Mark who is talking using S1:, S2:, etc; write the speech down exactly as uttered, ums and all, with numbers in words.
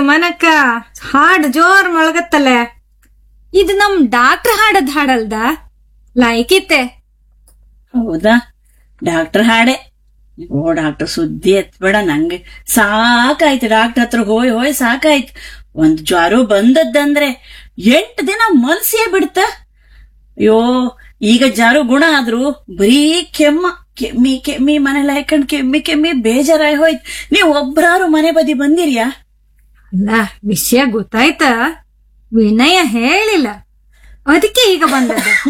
S1: ಸುಮನಕ್ಕ ಹಾಡ್ ಜೋರ್ ಮೊಳಗತ್ತಲೆ. ಇದು ನಮ್ ಡಾಕ್ಟರ್ ಹಾಡದ್ ಹಾಡಲ್ದ ಲೈಕಿತ್ತೆ.
S2: ಹೌದಾ, ಡಾಕ್ಟರ್ ಹಾಡೆ. ಓ ಡಾಕ್ಟರ್ ಸುದ್ದಿ ಎತ್ಬೇಡ, ನಂಗೆ ಸಾಕಾಯ್ತು ಡಾಕ್ಟರ್ ಹತ್ರ ಹೋಯ್ ಹೋಯ್ ಸಾಕಾಯ್ತು. ಒಂದ್ ಜ್ವರ ಬಂದದ್ದಂದ್ರೆ ಎಂಟು ದಿನ ಮಲ್ಸಿಯೇ ಬಿಡ್ತ. ಅಯ್ಯೋ ಈಗ ಜ್ವರ ಗುಣ ಆದ್ರೂ ಬರೀ ಕೆಮ್ಮ, ಕೆಮ್ಮಿ ಕೆಮ್ಮಿ ಮನೇಲಿ ಹಾಕೊಂಡ್ ಕೆಮ್ಮಿ ಕೆಮ್ಮಿ ಬೇಜಾರಾಗಿ ಹೋಯ್ತು. ನೀವ್ ಒಬ್ರಾರು ಮನೆ ಬದಿ ಬಂದಿರ್ಯಾ?
S1: ಅಲ್ಲ, ವಿಷಯ ಗೊತ್ತಾಯ್ತ, ವಿನಯ ಹೇಳಿಲ್ಲ, ಅದಕ್ಕೆ ಈಗ ಬಂದದ್ದು.